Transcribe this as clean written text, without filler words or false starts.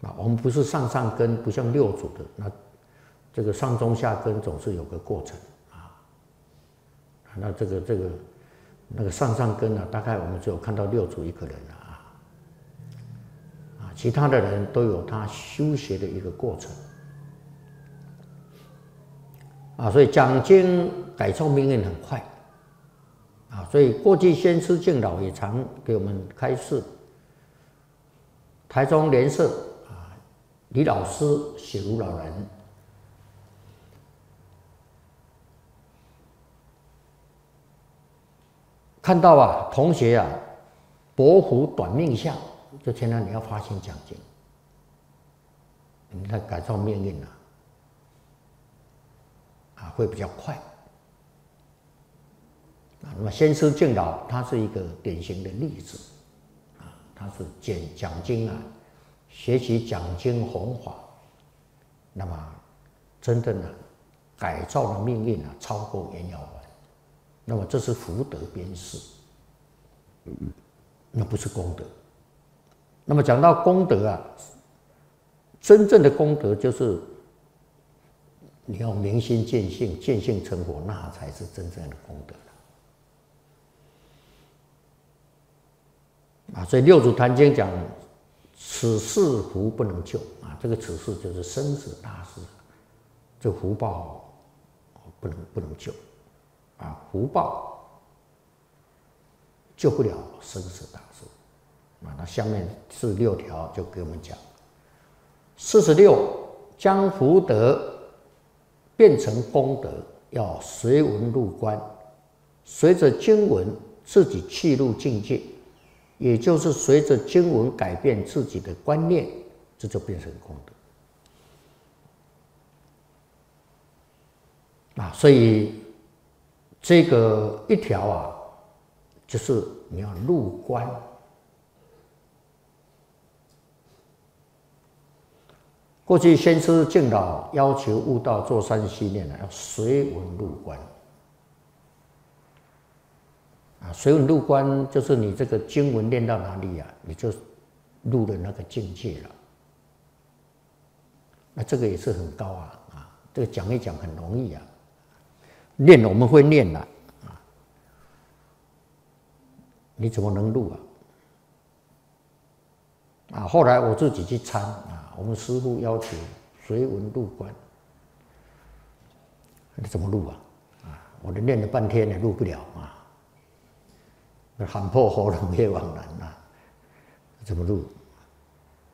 我们不是上根，不像六祖的那这个上中下根总是有个过程那那个上根大概我们只有看到六祖一个人其他的人都有他修学的一个过程所以讲经改造命运很快所以过去先师敬老也常给我们开示，台中莲社李老师写如老人看到同学薄福短命相，就天然你要发心讲经，你看改造命运会比较快那么先师敬老他是一个典型的例子他是讲经学习讲经弘法，那么真正改造了命运超过袁耀文，那么这是福德边事，那不是功德。那么讲到功德真正的功德就是你要明心见性，见性成佛，那才是真正的功德所以六祖坛经讲此世福不能救这个此世就是生死大事，这福报不能救福报救不了生死大事那下面46条就给我们讲46将福德变成功德，要随文入观，随着经文自己去入境界，也就是随着经文改变自己的观念，这就变成功德所以这个一条就是你要入观。过去先师敬老要求悟道做三系念要随文入观随文入观就是你这个经文念到哪里你就入了那个境界了。那这个也是很高这个讲一讲很容易念我们会念你怎么能入后来我自己去参我们师父要求随文入观，你怎么入我都念了半天也入不了喊破喉咙也往难怎么入？